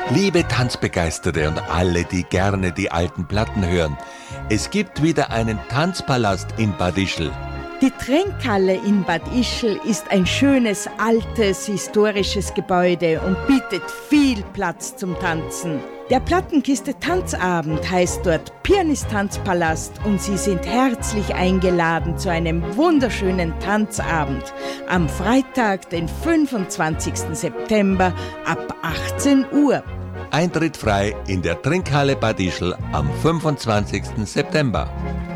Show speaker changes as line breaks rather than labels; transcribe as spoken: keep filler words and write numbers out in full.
Liebe Tanzbegeisterte und alle, die gerne die alten Platten hören, es gibt wieder einen Tanzpalast in Bad Ischl.
Die Trinkhalle in Bad Ischl ist ein schönes, altes, historisches Gebäude und bietet viel Platz zum Tanzen. Der Plattenkiste Tanzabend heißt dort Pianist-Tanzpalast und Sie sind herzlich eingeladen zu einem wunderschönen Tanzabend am Freitag, den fünfundzwanzigsten September ab achtzehn Uhr.
Eintritt frei in der Trinkhalle Bad Ischl am fünfundzwanzigsten September.